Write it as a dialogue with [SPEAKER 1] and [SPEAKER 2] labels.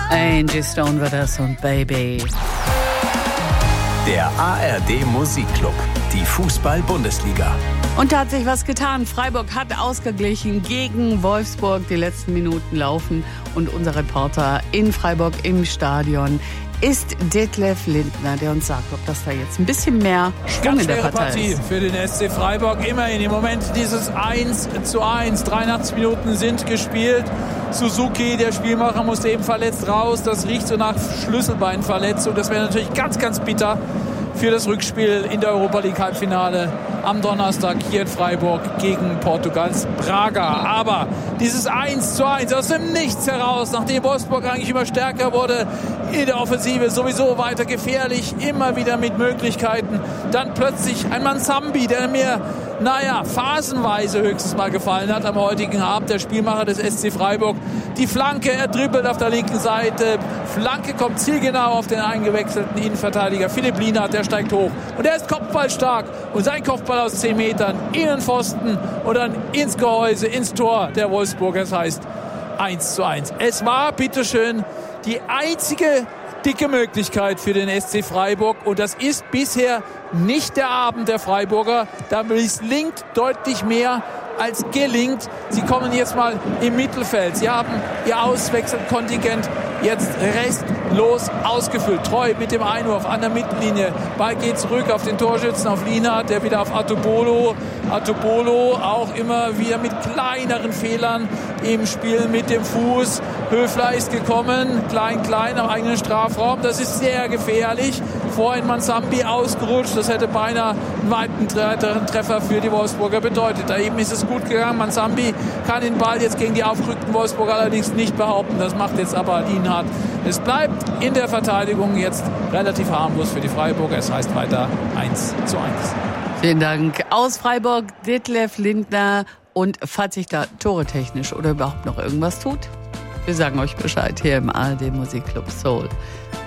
[SPEAKER 1] Angie Stone war das und Baby.
[SPEAKER 2] Der ARD Musikclub, die Fußball-Bundesliga.
[SPEAKER 1] Und da hat sich was getan. Freiburg hat ausgeglichen gegen Wolfsburg. Die letzten Minuten laufen. Und unser Reporter in Freiburg im Stadion ist Detlef Lindner, der uns sagt, ob das da jetzt ein bisschen mehr Schwung in der Partei
[SPEAKER 3] Partie
[SPEAKER 1] ist.
[SPEAKER 3] Für den SC Freiburg. Immerhin im Moment dieses 1:1. 83 Minuten sind gespielt. Suzuki, der Spielmacher, musste eben verletzt raus. Das riecht so nach Schlüsselbeinverletzung. Das wäre natürlich ganz, ganz bitter für das Rückspiel in der Europa League Halbfinale am Donnerstag hier in Freiburg gegen Portugals Braga. Aber dieses 1:1 aus dem Nichts heraus, nachdem Wolfsburg eigentlich immer stärker wurde, in der Offensive sowieso weiter gefährlich, immer wieder mit Möglichkeiten. Dann plötzlich ein Mansambi, der mir phasenweise höchstens mal gefallen hat am heutigen Abend, der Spielmacher des SC Freiburg. Die Flanke, er dribbelt auf der linken Seite. Flanke kommt zielgenau auf den eingewechselten Innenverteidiger Philipp Lienhardt, der steigt hoch. Und er ist kopfballstark. Und sein Kopfball aus 10 Metern, Innenpfosten und dann ins Gehäuse, ins Tor der Wolfsburger. Das heißt 1:1. Es war, bitteschön, die einzige dicke Möglichkeit für den SC Freiburg. Und das ist bisher nicht der Abend der Freiburger. Da misslingt deutlich mehr als gelingt. Sie kommen jetzt mal im Mittelfeld. Sie haben ihr Auswechselkontingent jetzt restlos ausgefüllt. Treu mit dem Einwurf an der Mittellinie. Ball geht zurück auf den Torschützen, auf Lienhardt, der wieder auf Atubolo. Atubolo auch immer wieder mit kleineren Fehlern im Spiel mit dem Fuß. Höfler ist gekommen, klein am eigenen Strafraum. Das ist sehr gefährlich. Vorhin Mansambi ausgerutscht. Das hätte beinahe einen weiteren Treffer für die Wolfsburger bedeutet. Da eben ist es gut gegangen. Mansambi kann den Ball jetzt gegen die aufgerückten Wolfsburger allerdings nicht behaupten. Das macht jetzt aber Lienhardt. Es bleibt in der Verteidigung jetzt relativ harmlos für die Freiburger. Es heißt weiter 1:1.
[SPEAKER 1] Vielen Dank. Aus Freiburg, Detlef Lindner. Und falls sich da toretechnisch oder überhaupt noch irgendwas tut, wir sagen euch Bescheid hier im ARD Musikclub Soul.